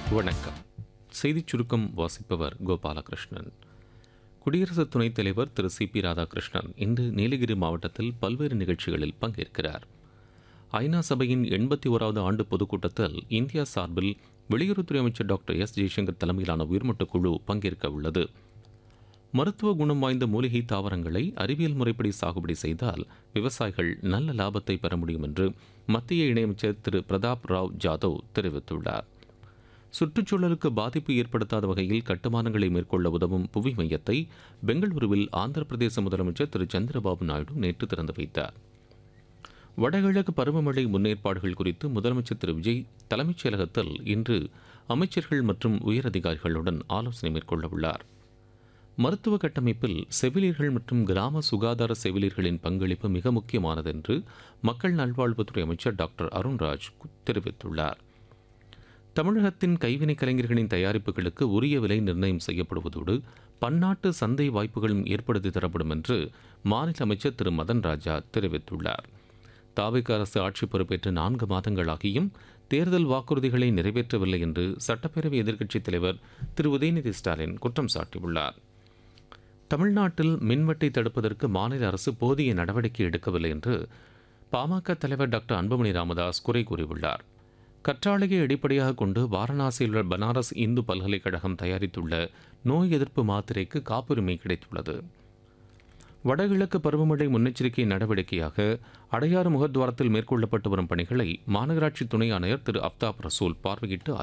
வணக்கம். செய்திச் சுருக்கம் வாசிப்பவர் கோபாலகிருஷ்ணன். குடியரசு துணைத் தலைவர் திரு சி.பி. ராதாகிருஷ்ணன் இன்று நீலகிரி மாவட்டத்தில் பல்வேறு நிகழ்ச்சிகளில் பங்கேற்கிறார். ஐநா சபையின் 81வது ஆண்டு பொதுக்கூட்டத்தில் இந்தியா சார்பில் வெளியுறவுத்துறை அமைச்சர் டாக்டர் எஸ். ஜெய்சங்கர் தலைமையிலான உயர்மட்ட குழு பங்கேற்க உள்ளது. மருத்துவ குணம் வாய்ந்த மூலிகை தாவரங்களை அறிவியல் முறைப்படி சாகுபடி செய்தால் விவசாயிகள் நல்ல லாபத்தை பெற முடியும் என்று மத்திய இணையமைச்சர் திரு பிரதாப் ராவ் ஜாதவ் தெரிவித்துள்ளார். சுற்றுச்சூழலுக்கு பாதிப்பு ஏற்படுத்தாத வகையில் கட்டுமானங்களை மேற்கொள்ள உதவும் புவி மையத்தை பெங்களூருவில் ஆந்திர பிரதேச முதலமைச்சர் திரு சந்திரபாபு நாயுடு நேற்று திறந்து வைத்தார். வடகிழக்கு பருவமழை முன்னேற்பாடுகள் குறித்து முதலமைச்சர் திரு விஜய் தலைமைச் செயலகத்தில் இன்று அமைச்சர்கள் மற்றும் உயரதிகாரிகளுடன் ஆலோசனை மேற்கொள்ள உள்ளார். மருத்துவ கட்டமைப்பில் செவிலியர்கள் மற்றும் கிராம சுகாதார செவிலியர்களின் பங்களிப்பு மிக முக்கியமானது என்று மக்கள் நல்வாழ்வுத்துறை அமைச்சர் டாக்டர் அருண்ராஜ் தெரிவித்துள்ளார். தமிழகத்தின் கைவினை கலைஞர்களின் தயாரிப்புகளுக்கு உரிய விலை நிர்ணயம் செய்யப்படுவதோடு பன்னாட்டு சந்தை வாய்ப்புகளும் ஏற்படுத்தி தரப்படும் என்று மாநில அமைச்சர் திரு மதன் ராஜா தெரிவித்துள்ளார். தாவேகா அரசு ஆட்சி பொறுப்பேற்று 4 மாதங்களாகியும் தேர்தல் வாக்குறுதிகளை நிறைவேற்றவில்லை என்று சட்டப்பேரவை எதிர்க்கட்சித் தலைவர் திரு உதயநிதி ஸ்டாலின் குற்றம் சாட்டியுள்ளார். தமிழ்நாட்டில் மின்வெட்டை தடுப்பதற்கு மாநில அரசு போதிய நடவடிக்கை எடுக்கவில்லை என்று பாமக தலைவர் டாக்டர் அன்புமணி ராமதாஸ் குறை கூறியுள்ளார். கற்றாழையை அடிப்படையாக கொண்டு வாரணாசியில் உள்ள பனாரஸ் இந்து பல்கலைக்கழகம் தயாரித்துள்ள நோய் எதிர்ப்பு மாத்திரைக்கு காப்புரிமை கிடைத்துள்ளது. வடகிழக்கு பருவமழை முன்னெச்சரிக்கை நடவடிக்கையாக அடையாறு முகத்வாரத்தில் மேற்கொள்ளப்பட்டு வரும் பணிகளை மாநகராட்சி துணை ஆணையர் திரு அப்தாப் ரசூல் பார்வையிட்டு